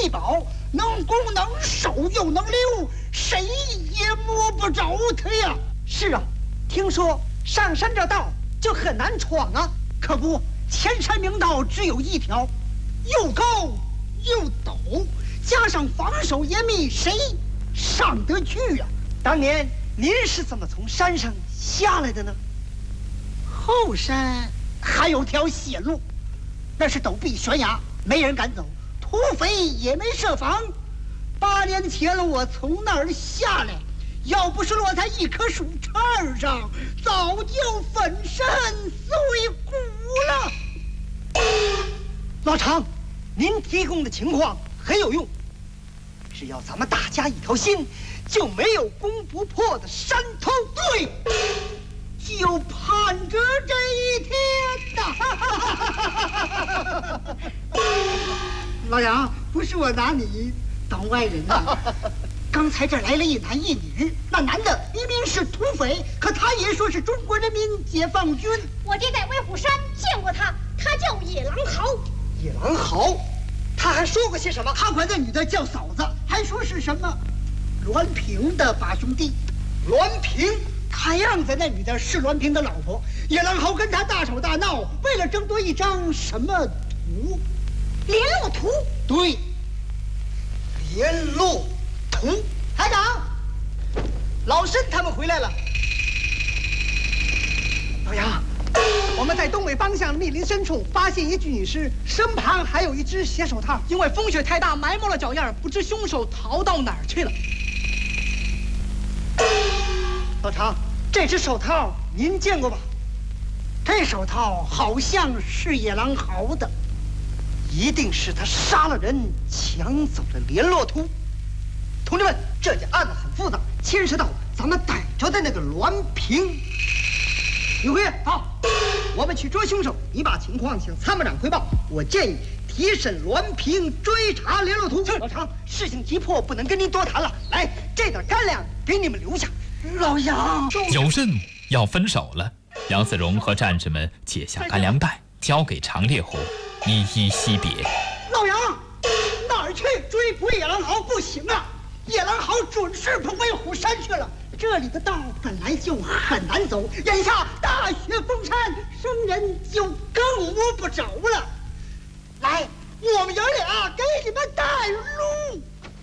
秘宝，能攻能守又能留，谁也摸不着他呀。 是啊，听说上山这道就很难闯啊。 可不，前山明道只有一条，又高又陡，加上防守严密，谁上得去呀？ 当年您是怎么从山上下来的呢？ 后山还有条血路，那是陡壁悬崖，没人敢走，土匪也没设防。8年前我从那儿下来，要不是落在一棵树杈上，早就粉身碎骨了。 老常，您提供的情况很有用，只要咱们大家一条心，就没有攻不破的山头。 对，就盼着这一天呐！老杨，不是我拿你当外人呐。刚才这来了一男一女，那男的明明是土匪，可他也说是中国人民解放军。 我爹在威虎山见过他，他叫野狼豪。 野狼豪，他还说过些什么？ 他管那女的叫嫂子，还说是什么栾平的把兄弟。 栾平， 看样子那女的是栾平的老婆。野狼豪跟他大吵大闹，为了争夺一张什么图？ 联络图。 对， 联络图。 排长， 老申他们回来了。老杨，我们在东北方向密林深处发现一具女尸，身旁还有一只血手套，因为风雪太大埋没了脚印，不知凶手逃到哪儿去了。老常，这只手套您见过吧？ 这手套好像是野狼豪的， 一定是他杀了人，抢走了联络图。同志们，这件案子很复杂，牵涉到咱们逮着的那个栾平。李辉，好，我们去捉凶手，你把情况向参谋长汇报。我建议提审栾平，追查联络图。老常，事情急迫，不能跟您多谈了。来，这点干粮给你们留下。 老杨， 有任务要分手了。杨子荣和战士们解下干粮袋，交给常烈虎，依依惜别。 老杨，哪儿去追捕野狼豪？不行啊！野狼豪准是奔威虎山去了。这里的道本来就很难走，眼下大雪封山，生人就更摸不着了。来，我们爷俩给你们带路。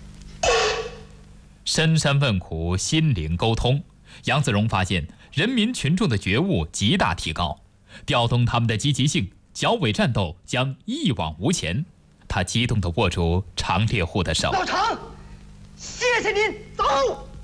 深山问苦，心灵沟通。杨子荣发现人民群众的觉悟极大提高，调动他们的积极性，剿伪战斗将一往无前。他激动地握住常烈虎的手。 老常，谢谢您，走。